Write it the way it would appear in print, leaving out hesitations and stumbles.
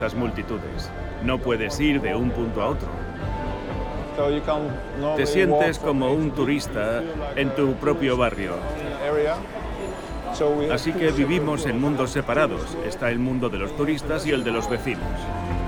Las multitudes. No puedes ir de un punto a otro. Te sientes como un turista en tu propio barrio. Así que vivimos en mundos separados. Está el mundo de los turistas y el de los vecinos.